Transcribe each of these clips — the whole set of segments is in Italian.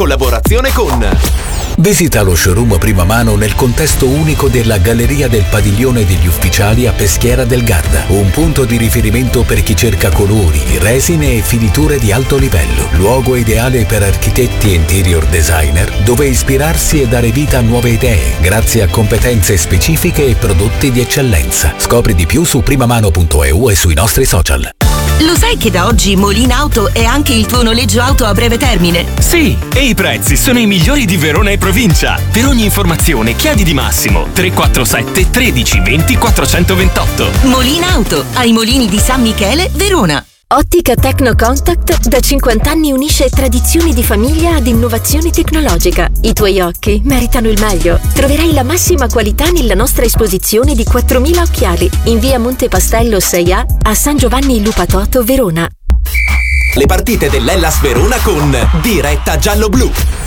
Collaborazione con... Visita lo showroom Prima Mano nel contesto unico della Galleria del Padiglione degli Ufficiali a Peschiera del Garda, un punto di riferimento per chi cerca colori, resine e finiture di alto livello, luogo ideale per architetti e interior designer dove ispirarsi e dare vita a nuove idee grazie a competenze specifiche e prodotti di eccellenza. Scopri di più su primamano.eu e sui nostri social. Lo sai che da oggi Molina Auto è anche il tuo noleggio auto a breve termine? Sì, e i prezzi sono i migliori di Verona e provincia. Per ogni informazione chiedi di Massimo 347 13 20 428. Molina Auto, ai Molini di San Michele, Verona. Ottica Techno Contact da 50 anni unisce tradizioni di famiglia ad innovazione tecnologica. I tuoi occhi meritano il meglio. Troverai la massima qualità nella nostra esposizione di 4.000 occhiali in via Monte Pastello 6A a San Giovanni Lupatoto, Verona. Le partite dell'Hellas Verona con Diretta Giallo-Blu.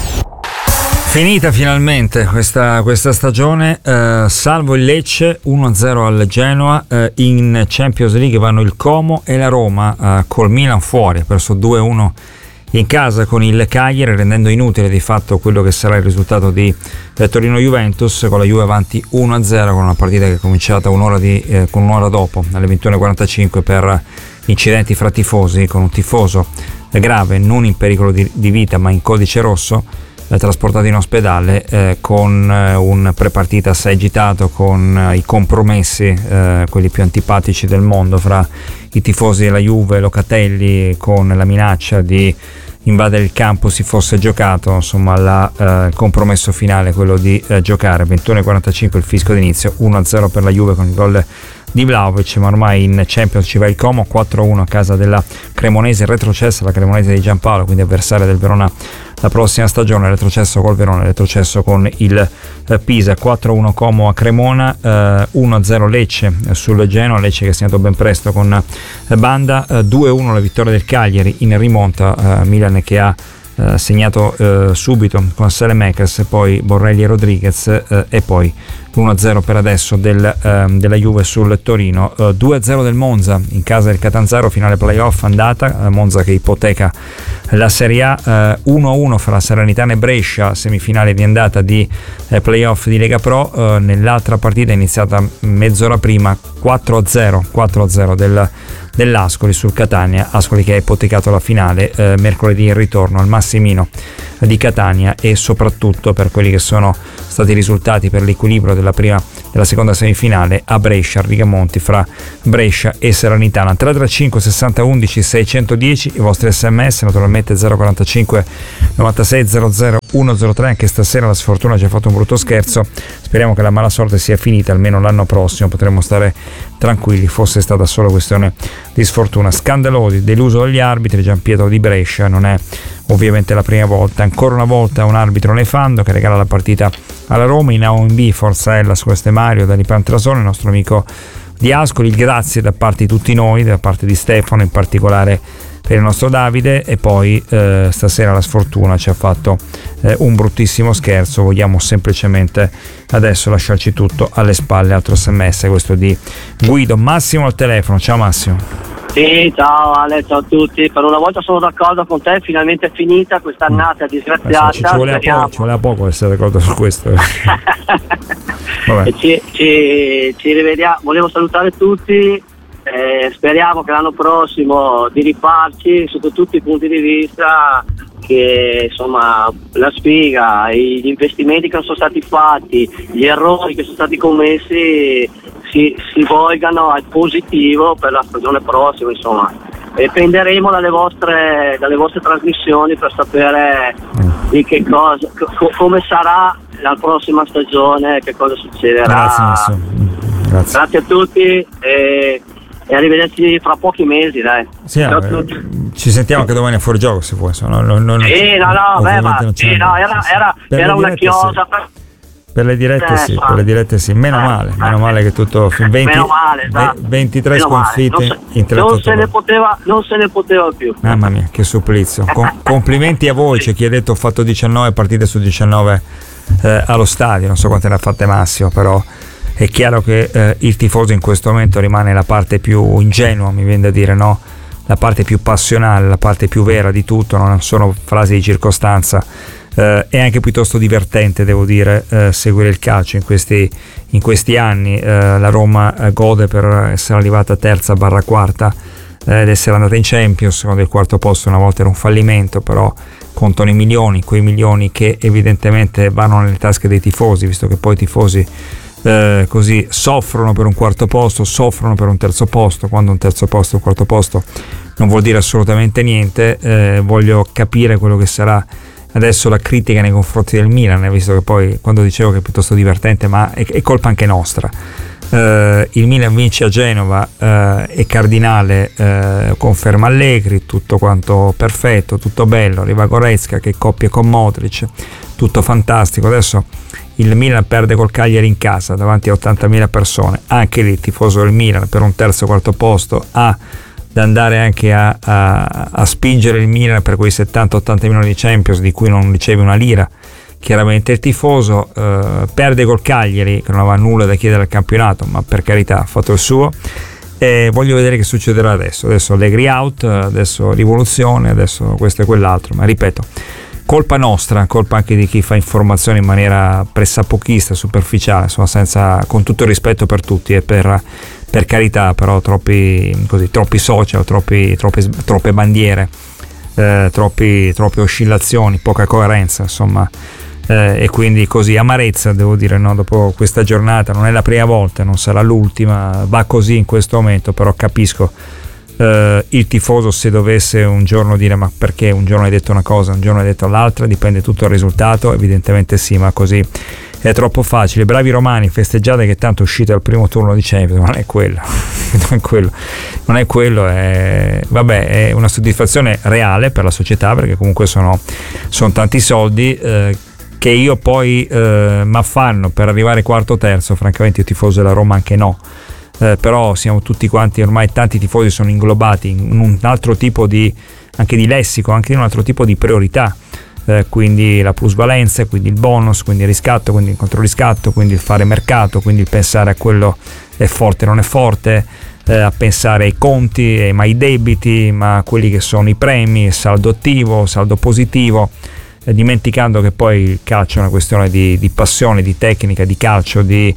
Finita finalmente questa stagione, salvo il Lecce 1-0 al Genoa, in Champions League vanno il Como e la Roma, col Milan fuori, ha perso 2-1 in casa con il Cagliari, rendendo inutile di fatto quello che sarà il risultato di Torino-Juventus, con la Juve avanti 1-0 con una partita che è cominciata con un'ora dopo, alle 21:45, per incidenti fra tifosi, con un tifoso grave, non in pericolo di vita ma in codice rosso, trasportato in ospedale, con un prepartita assai agitato, con i compromessi, quelli più antipatici del mondo, fra i tifosi della Juve, Locatelli, con la minaccia di invadere il campo si fosse giocato, insomma il compromesso finale, quello di giocare. 21:45 il fischio d'inizio, 1-0 per la Juve con il gol di Vlahovic, ma ormai in Champions ci va il Como, 4-1 a casa della Cremonese, retrocessa la Cremonese di Giampaolo, quindi avversaria del Verona la prossima stagione, retrocesso col Verona, retrocesso con il Pisa. 4-1 Como a Cremona, 1-0 Lecce sul Genoa, Lecce che ha segnato ben presto con Banda, 2-1 la vittoria del Cagliari in rimonta, Milan che ha segnato subito con Saelemaekers, poi Borrelli e Rodriguez, e poi l'1-0 per adesso della Juve sul Torino. 2-0 del Monza in casa del Catanzaro, finale playoff andata, Monza che ipoteca la Serie A. 1-1 fra Salernitana e Brescia, semifinale di andata di playoff di Lega Pro. Nell'altra partita iniziata mezz'ora prima, 4-0 dell'Ascoli sul Catania, Ascoli che ha ipotecato la finale mercoledì in ritorno al Massimino di Catania, e soprattutto per quelli che sono stati i risultati per l'equilibrio della seconda semifinale a Brescia, a Rigamonti, fra Brescia e Salernitana. 335 60 11 610 i vostri sms, naturalmente 045 96 00 103. Anche stasera la sfortuna ci ha fatto un brutto scherzo, speriamo che la mala sorte sia finita, almeno l'anno prossimo potremo stare tranquilli, fosse stata solo questione di sfortuna. Scandalosi, deluso dagli arbitri, Gianpietro di Brescia, non è ovviamente la prima volta, ancora una volta un arbitro nefando che regala la partita alla Roma. In A1B Forza Hellas, questo è Mario da Lipantrasone, il nostro amico di Ascoli, il grazie da parte di tutti noi, da parte di Stefano in particolare per il nostro Davide, e poi stasera la sfortuna ci ha fatto un bruttissimo scherzo, vogliamo semplicemente adesso lasciarci tutto alle spalle. Altro sms, questo di Guido. Massimo al telefono, ciao Massimo. Sì, ciao Ale, ciao a tutti. Per una volta sono d'accordo con te, finalmente è finita questa annata disgraziata. Ci voleva poco per essere d'accordo su questo. Vabbè. Ci rivediamo. Volevo salutare tutti, speriamo che l'anno prossimo di rifarci sotto tutti i punti di vista, che insomma la sfiga, gli investimenti che non sono stati fatti, gli errori che sono stati commessi si volgano al positivo per la stagione prossima, insomma. E prenderemo dalle vostre trasmissioni per sapere di che cosa, come sarà la prossima stagione, che cosa succederà. Grazie a tutti e arrivederci fra pochi mesi, dai. Sì, ciao a tutti. Ci sentiamo anche domani a Fuori Gioco, se vuoi. Era una chiosa. Sì. Per le dirette sì, meno male che tutto 23 sconfitte in 38 non se ne poteva più. Mamma mia, che supplizio. Complimenti a voi, c'è chi ha detto ho fatto 19 partite su 19 allo stadio, non so quante ne ha fatte Massimo, però è chiaro che il tifoso in questo momento rimane la parte più ingenua, mi viene da dire, no? La parte più passionale, la parte più vera di tutto, non sono frasi di circostanza È anche piuttosto divertente, devo dire, seguire il calcio in questi anni. La Roma gode per essere arrivata terza / quarta ed essere andata in Champions, quando il quarto posto una volta era un fallimento, però contano i milioni, quei milioni che evidentemente vanno nelle tasche dei tifosi, visto che poi i tifosi così soffrono per un quarto posto, soffrono per un terzo posto, quando un terzo posto, un quarto posto non vuol dire assolutamente niente. Voglio capire quello che sarà adesso la critica nei confronti del Milan, visto che poi, quando dicevo che è piuttosto divertente, ma è colpa anche nostra. Il Milan vince a Genova e Cardinale conferma Allegri, tutto quanto perfetto, tutto bello, arriva Goretzka che coppia con Modric, tutto fantastico. Adesso il Milan perde col Cagliari in casa davanti a 80.000 persone, anche lì tifoso del Milan per un terzo quarto posto da andare anche a spingere il Milan per quei 70-80 milioni di Champions di cui non riceve una lira. Chiaramente il tifoso perde col Cagliari, che non aveva nulla da chiedere al campionato, ma per carità ha fatto il suo, e voglio vedere che succederà adesso Allegri out, adesso rivoluzione, adesso questo e quell'altro, ma ripeto, colpa nostra, colpa anche di chi fa informazione in maniera pressapochista, superficiale, insomma, con tutto il rispetto per tutti e per carità, però troppi social, troppe bandiere, troppe oscillazioni, poca coerenza, insomma, e quindi così amarezza, devo dire, no? Dopo questa giornata, non è la prima volta, non sarà l'ultima, va così in questo momento, però capisco il tifoso se dovesse un giorno dire ma perché un giorno hai detto una cosa, un giorno hai detto l'altra, dipende tutto dal risultato, evidentemente sì, ma così è troppo facile. Bravi romani, festeggiate che tanto uscite al primo turno di Champions, ma non è quello vabbè, è una soddisfazione reale per la società, perché comunque sono tanti soldi che io poi m'affanno per arrivare quarto o terzo. Francamente io tifoso della Roma anche no, però siamo tutti quanti, ormai tanti tifosi sono inglobati in un altro tipo anche di lessico, anche in un altro tipo di priorità, quindi la plusvalenza, quindi il bonus, quindi il riscatto, quindi il controriscatto, quindi il fare mercato, quindi il pensare a quello è forte non è forte, a pensare ai conti, ma ai debiti, ma a quelli che sono i premi, saldo attivo, saldo positivo, dimenticando che poi il calcio è una questione di passione, di tecnica, di calcio, di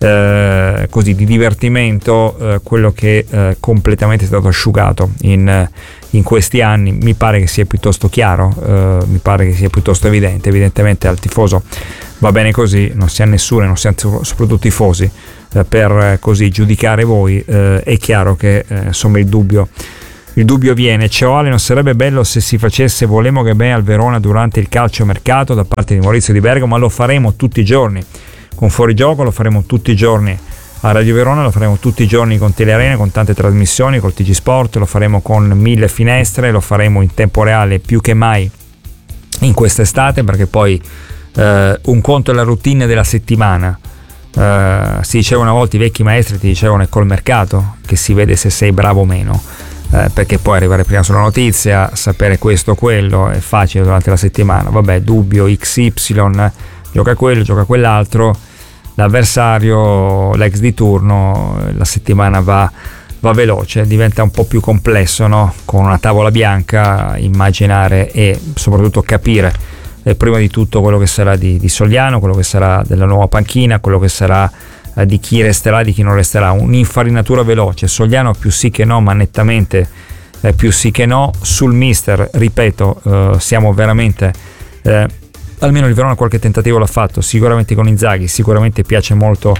divertimento, quello che completamente è stato asciugato in questi anni. Mi pare che sia piuttosto chiaro, mi pare che sia piuttosto evidente. Evidentemente al tifoso va bene così, non si ha nessuno, non si ha soprattutto tifosi per così giudicare voi. È chiaro che insomma il dubbio viene. Ciao Ale, non sarebbe bello se si facesse Volemo che bene al Verona durante il calciomercato da parte di Maurizio Di Bergamo, ma lo faremo tutti i giorni con Fuorigioco, lo faremo tutti i giorni a Radio Verona, lo faremo tutti i giorni con Telearena, con tante trasmissioni, col TG Sport, lo faremo con 1000 finestre, lo faremo in tempo reale più che mai in quest'estate, perché poi un conto è la routine della settimana. Si diceva una volta, i vecchi maestri ti dicevano è col mercato che si vede se sei bravo o meno, perché poi arrivare prima sulla notizia, sapere questo o quello è facile durante la settimana. Vabbè, dubbio XY, gioca quello, gioca quell'altro, l'avversario, l'ex di turno, la settimana va veloce, diventa un po' più complesso, no? Con una tavola bianca immaginare e soprattutto capire prima di tutto quello che sarà di Sogliano, quello che sarà della nuova panchina, quello che sarà di chi resterà, di chi non resterà. Un'infarinatura veloce. Sogliano più sì che no, ma nettamente più sì che no. Sul mister, ripeto, siamo veramente almeno il Verona qualche tentativo l'ha fatto, sicuramente con Inzaghi, sicuramente piace molto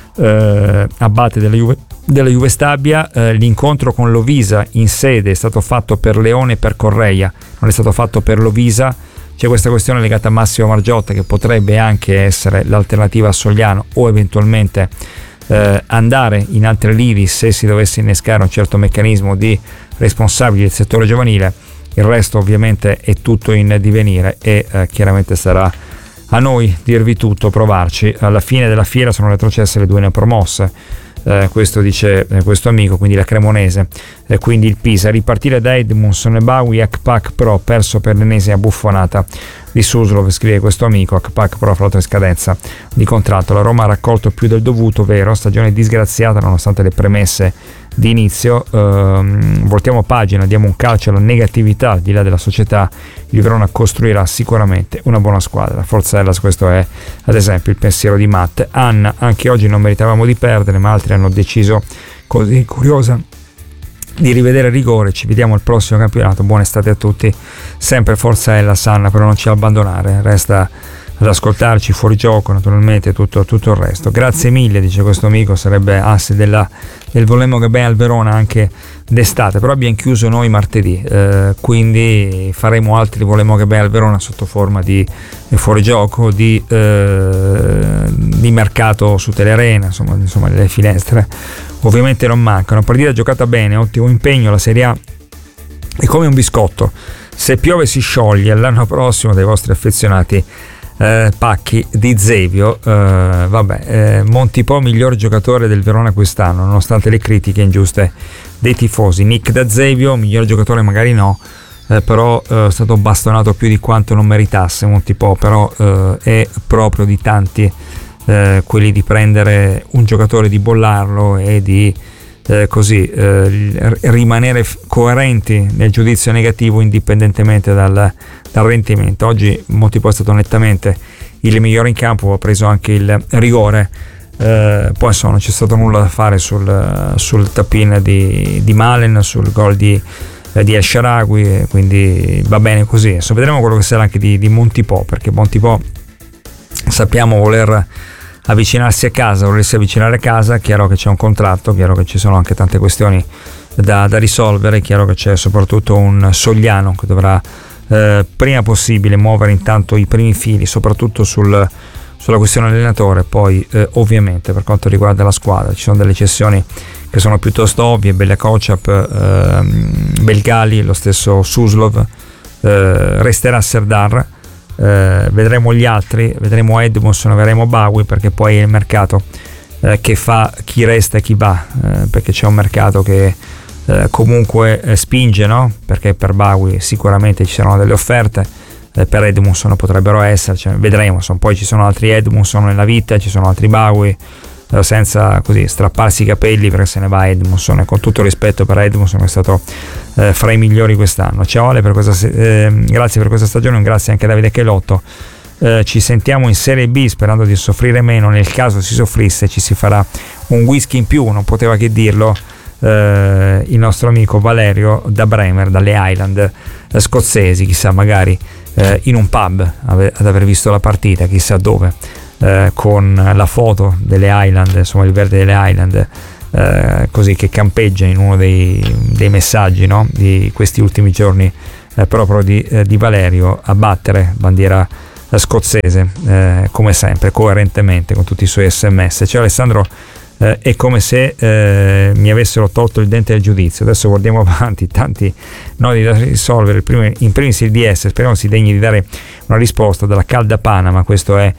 Abate della Juve Stabia. L'incontro con Lovisa in sede è stato fatto per Leone e per Correia, non è stato fatto per Lovisa. C'è questa questione legata a Massimo Margiotta, che potrebbe anche essere l'alternativa a Sogliano, o eventualmente andare in altre lidi se si dovesse innescare un certo meccanismo di responsabili del settore giovanile. Il resto ovviamente è tutto in divenire e chiaramente sarà a noi dirvi tutto, provarci. Alla fine della fiera sono retrocesse le due neopromosse, questo dice questo amico, quindi la Cremonese, quindi il Pisa. Ripartire da Edmundson e Bawi, Akpak però perso per l'ennesima buffonata di Suslov, scrive questo amico. Akpak però ha fatto in scadenza di contratto. La Roma ha raccolto più del dovuto, vero, stagione disgraziata nonostante le premesse di inizio. Voltiamo pagina, diamo un calcio alla negatività al di là della società. Il Verona costruirà sicuramente una buona squadra. Forza Hellas, questo è ad esempio il pensiero di Matt. Anna, anche oggi non meritavamo di perdere, ma altri hanno deciso, così curiosa, di rivedere il rigore. Ci vediamo al prossimo campionato, buona estate a tutti, sempre Forza Hellas. Anna, però non ci abbandonare, resta ad ascoltarci, fuori gioco naturalmente, tutto il resto. Grazie mille, dice questo amico, sarebbe asse del Volemmo che bene al Verona anche d'estate, però abbiamo chiuso noi martedì, quindi faremo altri Volemmo che bene al Verona sotto forma di fuori gioco, di mercato su Telerena, insomma le finestre ovviamente non mancano. Partita giocata bene, ottimo impegno. La Serie A è come un biscotto, se piove si scioglie. L'anno prossimo dai vostri affezionati Pacchi di Zevio. Montipò miglior giocatore del Verona quest'anno nonostante le critiche ingiuste dei tifosi. Nick da Zevio, miglior giocatore magari no, però è stato bastonato più di quanto non meritasse. Montipò però è proprio di tanti quelli di prendere un giocatore, di bollarlo e di rimanere coerenti nel giudizio negativo indipendentemente dal rendimento. Oggi Montipò è stato nettamente il migliore in campo, ha preso anche il rigore, poi insomma non c'è stato nulla da fare sul tap-in di Malen, sul gol di El Shaarawy, quindi va bene così. Adesso vedremo quello che sarà anche di Montipò, perché Montipò sappiamo voler avvicinarsi a casa, volersi avvicinare a casa. Chiaro che c'è un contratto, chiaro che ci sono anche tante questioni da risolvere, chiaro che c'è soprattutto un Sogliano che dovrà prima possibile muovere intanto i primi fili, soprattutto sulla questione allenatore. Poi ovviamente per quanto riguarda la squadra ci sono delle cessioni che sono piuttosto ovvie: Bella Kocap, Belgali, lo stesso Suslov, resterà Serdar. Vedremo gli altri, vedremo Edmondson, vedremo Bawi, perché poi è il mercato che fa chi resta e chi va, perché c'è un mercato che comunque spinge, no? Perché per Bawi sicuramente ci saranno delle offerte, per Edmondson potrebbero esserci, vedremo. Poi ci sono altri Edmondson nella vita, ci sono altri Bawi, senza così strapparsi i capelli perché se ne va Edmondson, e con tutto rispetto per Edmondson è stato fra i migliori quest'anno. Ciao Ale, grazie per questa stagione, un grazie anche a Davide Chelotto. Ci sentiamo in Serie B sperando di soffrire meno, nel caso si soffrisse ci si farà un whisky in più, non poteva che dirlo il nostro amico Valerio da Bremer, dalle Highland scozzesi, chissà magari in un pub ad aver visto la partita, chissà dove, con la foto delle Highland, insomma il verde delle Highland, così che campeggia in uno dei messaggi, no? Di questi ultimi giorni, proprio di Valerio, a battere bandiera scozzese, come sempre, coerentemente con tutti i suoi sms. Cioè Alessandro, è come se mi avessero tolto il dente del giudizio. Adesso guardiamo avanti, tanti nodi da risolvere. In primis il DS, speriamo si degni di dare una risposta dalla calda Panama. Questo è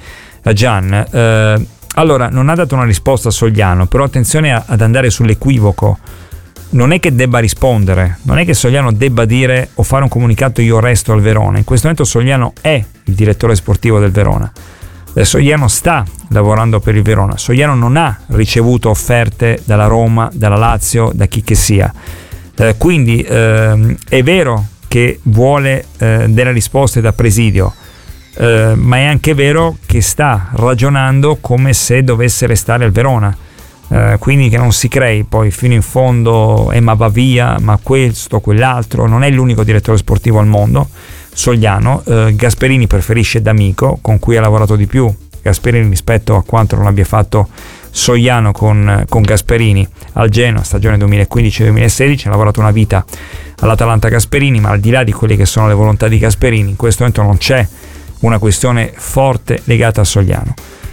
Gian. Allora, non ha dato una risposta a Sogliano, però attenzione ad andare sull'equivoco. Non è che debba rispondere, non è che Sogliano debba dire o fare un comunicato io resto al Verona. In questo momento Sogliano è il direttore sportivo del Verona. Sogliano sta lavorando per il Verona. Sogliano non ha ricevuto offerte dalla Roma, dalla Lazio, da chi che sia. Quindi è vero che vuole delle risposte da presidio, ma è anche vero che sta ragionando come se dovesse restare al Verona, quindi che non si crei poi fino in fondo ma va via, ma questo, quell'altro. Non è l'unico direttore sportivo al mondo Sogliano. Gasperini preferisce D'Amico, con cui ha lavorato di più Gasperini rispetto a quanto non abbia fatto Sogliano con Gasperini al Genoa, stagione 2015-2016. Ha lavorato una vita all'Atalanta Gasperini, ma al di là di quelle che sono le volontà di Gasperini, in questo momento non c'è una questione forte legata a Sogliano.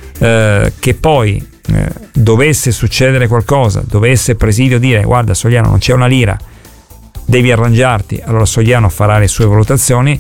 Che poi dovesse succedere qualcosa, dovesse presidio dire guarda Sogliano non c'è una lira, devi arrangiarti, allora Sogliano farà le sue valutazioni.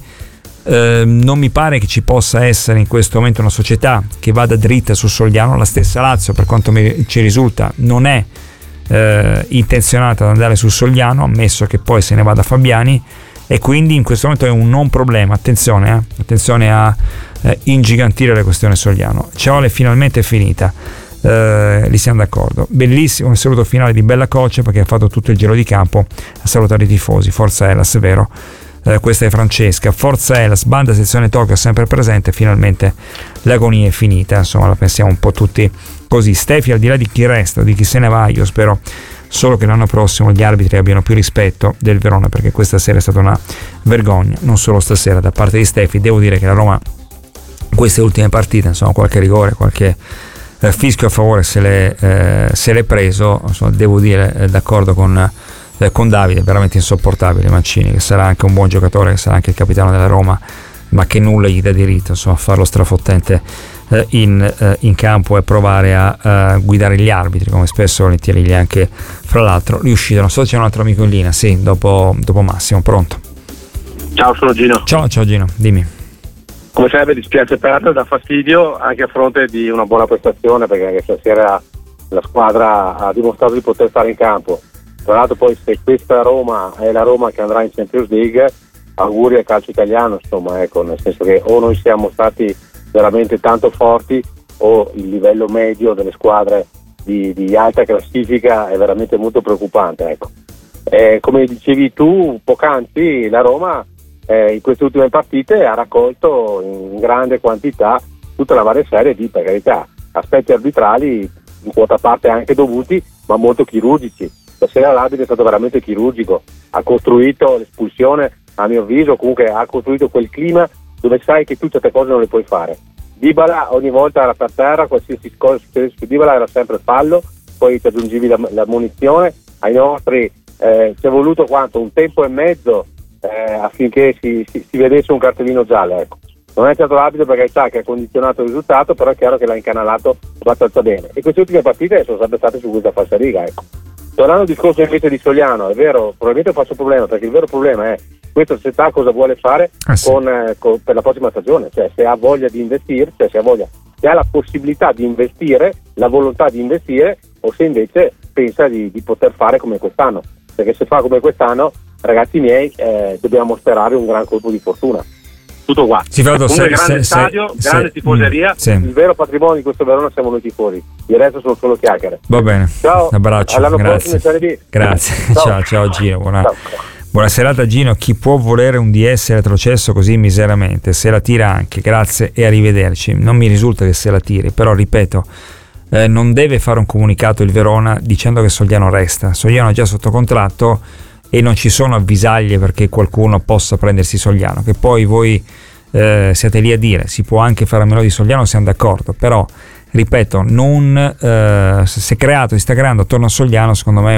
Non mi pare che ci possa essere in questo momento una società che vada dritta su Sogliano. La stessa Lazio, per quanto ci risulta, non è intenzionata ad andare su Sogliano, ammesso che poi se ne vada Fabiani. e quindi in questo momento è un non problema. Attenzione a ingigantire la questione Sogliano. Ciao, finalmente è finita. Lì siamo d'accordo. Bellissimo il saluto finale di Bella Coccia, perché ha fatto tutto il giro di campo a salutare i tifosi. Forza Hellas, è vero. Questa è Francesca. Forza Hellas, banda sezione Tokyo sempre presente. Finalmente l'agonia è finita, insomma la pensiamo un po' tutti così. Stefi, al di là di chi resta o di chi se ne va, io spero solo che l'anno prossimo gli arbitri abbiano più rispetto del Verona, perché questa sera è stata una vergogna, non solo stasera da parte di Stefi. Devo dire che la Roma queste ultime partite, insomma, qualche rigore, qualche fischio a favore se l'è preso, insomma, devo dire d'accordo con Davide, veramente insopportabile Mancini, che sarà anche un buon giocatore, che sarà anche il capitano della Roma, ma che nulla gli dà diritto, insomma, a farlo strafottente in campo e provare a guidare gli arbitri, come spesso volentieri gli è anche fra l'altro riuscito. Non so se c'è un altro amico in linea. Sì, dopo Massimo. Pronto? Ciao, sono Gino. Ciao Gino, dimmi. Come sempre dispiace perdere, dà fastidio anche a fronte di una buona prestazione, perché anche stasera la squadra ha dimostrato di poter stare in campo. Tra l'altro poi, se questa Roma è la Roma che andrà in Champions League, auguri al calcio italiano, insomma, ecco, nel senso che o noi siamo stati veramente tanto forti o il livello medio delle squadre di alta classifica è veramente molto preoccupante, ecco. Come dicevi tu poc'anzi, la Roma in queste ultime partite ha raccolto in grande quantità tutta la varia serie di, per carità, aspetti arbitrali in quota parte anche dovuti, ma molto chirurgici. Stasera l'arbitro è stato veramente chirurgico, ha costruito l'espulsione, a mio avviso, comunque ha costruito quel clima dove sai che tu certe cose non le puoi fare. Dybala ogni volta era per terra, qualsiasi cosa succedesse su Dybala era sempre fallo, poi ti aggiungevi la munizione. Ai nostri ci è voluto quanto? Un tempo e mezzo affinché si vedesse un cartellino giallo, ecco. Non è stato l'arbitro, perché sa che ha condizionato il risultato, però è chiaro che l'ha incanalato abbastanza bene. E queste ultime partite sono sempre state su questa falsariga, ecco. Tornando al discorso invece di Sogliano, è vero, probabilmente faccio problema, perché il vero problema è questa società cosa vuole fare per la prossima stagione, cioè se ha voglia di investire, cioè se ha la possibilità di investire, la volontà di investire, o se invece pensa di poter fare come quest'anno, perché se fa come quest'anno, ragazzi miei, dobbiamo sperare un gran colpo di fortuna. Tutto qua. Grande stadio, grande tifoseria, il vero patrimonio di questo Verona siamo noi tifosi, il resto sono solo chiacchiere. Va bene, ciao, un abbraccio, all'anno grazie. prossimo. Grazie. Ciao Gino, Ciao. Buona serata Gino. Chi può volere un DS retrocesso così miseramente? Se la tira anche, grazie e arrivederci. Non mi risulta che se la tiri, però ripeto, non deve fare un comunicato il Verona dicendo che Sogliano resta. Sogliano è già sotto contratto e non ci sono avvisaglie perché qualcuno possa prendersi Sogliano, che poi voi siate lì a dire, si può anche fare a meno di Sogliano, siamo d'accordo, però ripeto, si sta creando attorno a Sogliano secondo me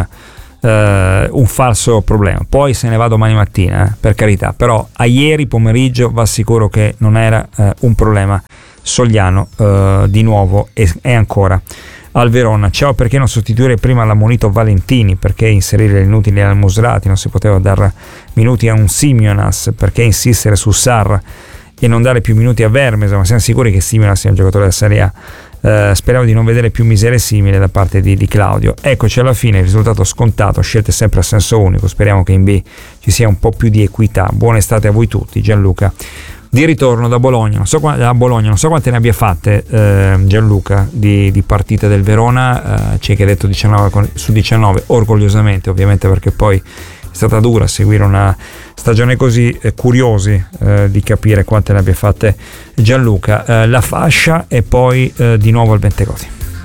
un falso problema. Poi se ne va domani mattina, per carità, però a ieri pomeriggio va sicuro che non era un problema Sogliano di nuovo è ancora al Verona. Ciao, perché non sostituire prima l'ammonito Valentini? Perché inserire l'inutile al Musrati? Non si poteva dare minuti a un Simionas? Perché insistere su Sarr e non dare più minuti a Vermes? Ma siamo sicuri che Simionas sia un giocatore della Serie A? Speriamo di non vedere più miserie simili da parte di Claudio. Eccoci alla fine, il risultato scontato, scelte sempre a senso unico. Speriamo che in B ci sia un po' più di equità. Buona estate a voi tutti. Gianluca di ritorno da Bologna, non so quante ne abbia fatte Gianluca di partite del Verona, c'è che ha detto 19 su 19, orgogliosamente ovviamente, perché poi è stata dura seguire una stagione così, curiosi di capire quante ne abbia fatte Gianluca. La fascia e poi di nuovo al Bentegodi.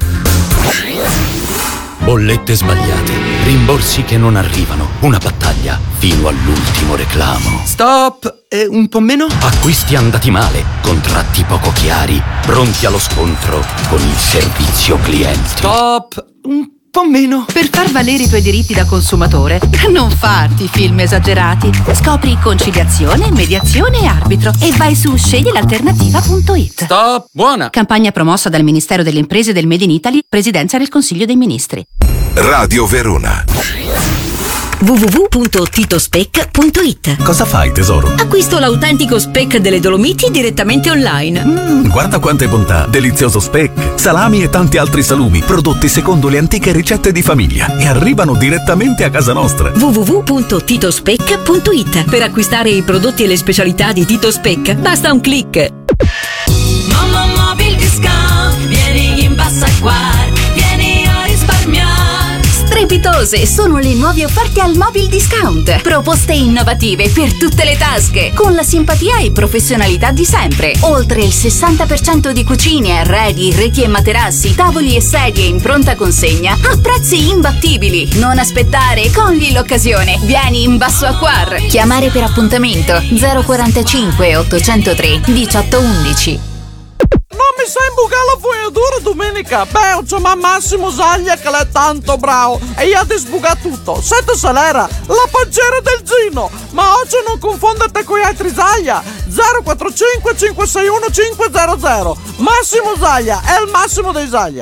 Bollette sbagliate, rimborsi che non arrivano, una battaglia fino all'ultimo reclamo. Stop! Un po' meno? Acquisti andati male, contratti poco chiari, pronti allo scontro con il servizio clienti. Stop! Un po' meno. Per far valere i tuoi diritti da consumatore, non farti film esagerati. Scopri conciliazione, mediazione e arbitro e vai su sceglielalternativa.it. Stop! Buona! Campagna promossa dal Ministero delle Imprese del Made in Italy, Presidenza del Consiglio dei Ministri. Radio Verona. www.titospec.it. Cosa fai, tesoro? Acquisto l'autentico speck delle Dolomiti direttamente online. Guarda quante bontà! Delizioso speck, salami e tanti altri salumi, prodotti secondo le antiche ricette di famiglia e arrivano direttamente a casa nostra. www.titospec.it. Per acquistare i prodotti e le specialità di Tito Speck basta un click. Mamma Mobil Discount, vieni in Bassaguar, vieni a risparmiare. Strepitose sono le nuove offerte al Mobil Discount. Proposte innovative per tutte le tasche, con la simpatia e professionalità di sempre. Oltre il 60% di cucine, arredi, reti e materassi, tavoli e sedie in pronta consegna a prezzi imbattibili. Non aspettare, cogli l'occasione. Vieni in Basso Acquar. Chiamare per appuntamento 045 803 1811. Non mi sai imbucare la fogliatura domenica? Beh, ho chiamato Massimo Zaglia che è tanto bravo e io ti sbuca tutto. Sento salera, la pancera del Gino. Ma oggi non confondete con gli altri Zaglia. 045 561 500. Massimo Zaglia è il massimo dei Zaglia.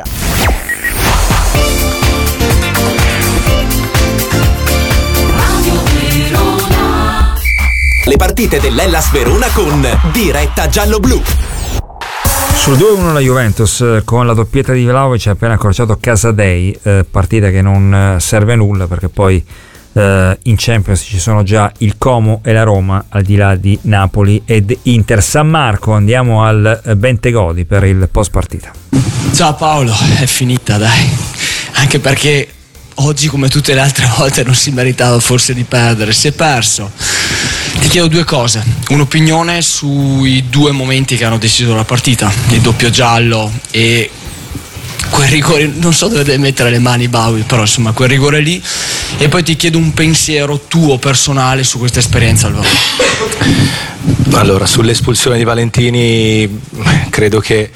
Le partite dell'Hellas Verona con Diretta Giallo-Blu. Sul 2-1 la Juventus con la doppietta di Vlahovic ha appena accorciato Casadei, partita che non serve a nulla perché poi in Champions ci sono già il Como e la Roma al di là di Napoli ed Inter. San Marco, andiamo al Bentegodi per il post partita. Ciao Paolo, è finita dai, anche perché oggi come tutte le altre volte non si meritava forse di perdere, si è perso. Ti chiedo due cose, un'opinione sui due momenti che hanno deciso la partita, il doppio giallo e quel rigore, non so dove deve mettere le mani Baui, però insomma quel rigore lì, e poi ti chiedo un pensiero tuo personale su questa esperienza al Verona. Allora, sull'espulsione di Valentini credo che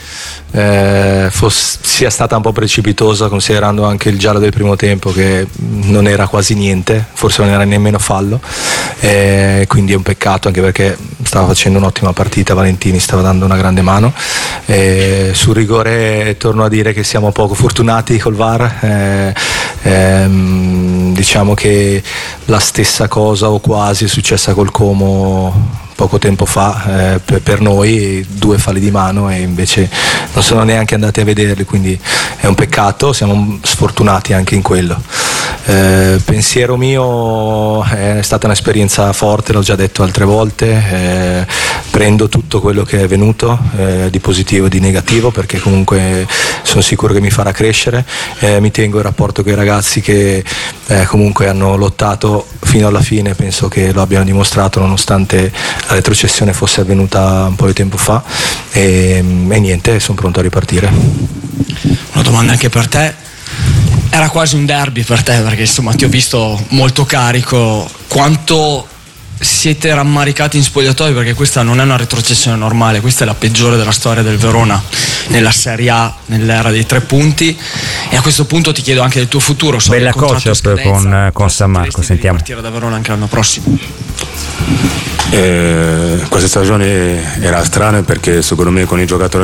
sia stata un po' precipitosa, considerando anche il giallo del primo tempo che non era quasi niente, forse non era nemmeno fallo, quindi è un peccato, anche perché stava facendo un'ottima partita Valentini, stava dando una grande mano. Sul rigore torno a dire che siamo poco fortunati col VAR, diciamo che la stessa cosa o quasi è successa col Como poco tempo fa, per noi 2 falli di mano e invece non sono neanche andati a vederli, quindi è un peccato, siamo sfortunati anche in quello. Pensiero mio, è stata un'esperienza forte, l'ho già detto altre volte, prendo tutto quello che è venuto di positivo e di negativo, perché comunque sono sicuro che mi farà crescere, mi tengo il rapporto con i ragazzi che comunque hanno lottato fino alla fine, penso che lo abbiano dimostrato nonostante la retrocessione fosse avvenuta un po' di tempo fa, e niente, sono pronto a ripartire. Una domanda anche per te, era quasi un derby per te perché insomma ti ho visto molto carico, quanto siete rammaricati in spogliatoio, perché questa non è una retrocessione normale, questa è la peggiore della storia del Verona nella Serie A, nell'era dei 3 punti, e a questo punto ti chiedo anche del tuo futuro. So bella coach con San Marco, sentiamo. Partire da Verona anche l'anno prossimo. Questa stagione era strana perché secondo me con i giocatori